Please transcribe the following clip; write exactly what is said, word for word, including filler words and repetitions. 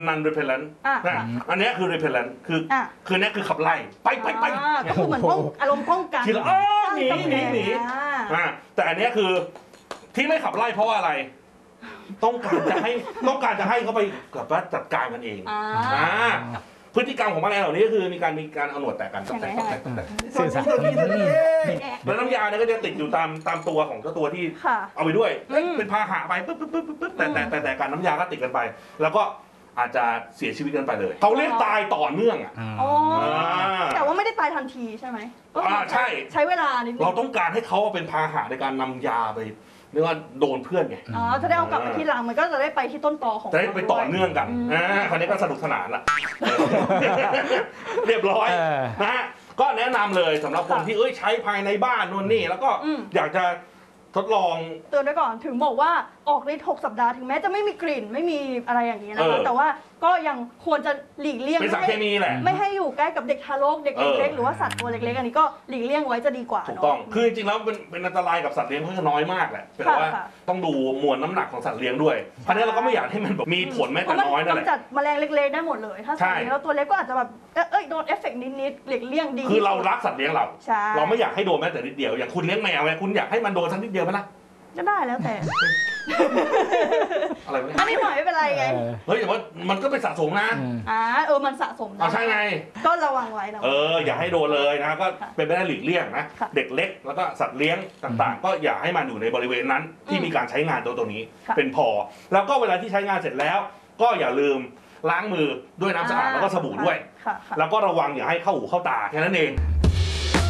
นัน repellent อันนี้คือ repellent คือคือนี้คือขับไล่ไปไปไปก็คือเหมือนป้องอารมณ์ป้องกันทีละอ้อหนีหนีหนีแต่อันนี้คือที่ไม่ขับไล่เพราะว่าอะไรต้องการจะให้ต้องการจะให้เขาไปกับว่าจัดการกันเองพฤติกรรมของแมลงเหล่านี้ก็คือมีการมีการเอาหนวดแตกกันแตกแตกแตกสื่อสารแล้วน้ำยาเนี่ยก็จะติดอยู่ตามตามตัวของเจ้าตัวที่เอาไปด้วยเป็นพาหะไปปึ๊บปึ๊บปึ๊บปึ๊บแต่แต่แต่แต่การน้ำยาก็ติดกันไปแล้วก็อาจจะเสียชีวิตกันไปเลยเขาเรียกตายต่อเนื่องอ่ะแต่ว่าไม่ได้ตายทันทีใช่ไหมอ่าใช่ใช้เวลานิดนึงเราต้องการให้เขาเป็นพาหะในการนำยาไปเรียกว่าโดนเพื่อนไงอ๋อจะได้เอากลับมาที่หลังมันก็จะได้ไปที่ต้นตอของจะได้ไปต่อเนื่องกันอ่าคราวนี้ก็สนุกสนานละเรียบร้อยนะฮะก็แนะนำเลยสำหรับคนที่เอ้ยใช้ภายในบ้านนู่นนี่แล้วก็อยากจะทดลองเตือนไว้ก่อนถึงบอกว่าออกฤทธิ์หกสัปดาห์ถึงแม้จะไม่มีกลิ่นไม่มีอะไรอย่างนี้นะคะแต่ว่าก็ยังควรจะหลีกเลี่ยงเป็นสารเคมีแหละไม่ให้อยู่ใกล้กับเด็กทารกเด็กเล็กหรือว่าสัตว์ตัวเล็กๆอันนี้ก็หลีกเลี่ยงไว้จะดีกว่าถูกต้องคือจริงๆแล้วเป็นเป็นอันตรายกับสัตว์เลี้ยงเขาจะน้อยมากแหละแต่ว่าต้องดูมวลน้ำหนักของสัตว์เลี้ยงด้วยเพราะนั้นเราก็ไม่อยากให้มันมีผลแม้แต่น้อยนั่นแหละจัดแมลงเล็กๆได้หมดเลยถ้าสัตว์เลี้ยงแล้วตัวเล็กก็อาจจะแบบเอ้ยโดนเอฟเฟกต์นิดๆหลีกเลี่ยงดีคือเรารักสัตว์เลี้ยงเราเราไม่อยากให้โดนแม้แต่นิดเดียวอย่างคุณเลี้ยงแมวไงคุณอยากให้มันโดนสักนิดเดียวไหมล่ะก็ได้แล้วแต่อะไรไม่นิดหน่อยไม่เป็นไรไงเฮ้ยแต่ว่ามันก็เป็นสะสมนะอ่าเออมันสะสมเอาใช่ไงก็ระวังไว้นะเอออย่าให้โดนเลยนะก็เป็นไปได้หลีกเลี่ยงนะเด็กเล็กแล้วก็สัตว์เลี้ยงต่างๆก็อย่าให้มันอยู่ในบริเวณนั้นที่มีการใช้งานตัวตัวนี้เป็นพอแล้วก็เวลาที่ใช้งานเสร็จแล้วก็อย่าลืมล้างมือด้วยน้ำสะอาดแล้วก็สบู่ด้วยแล้วก็ระวังอย่าให้เข้าหูเข้าตาแค่นั้นเอง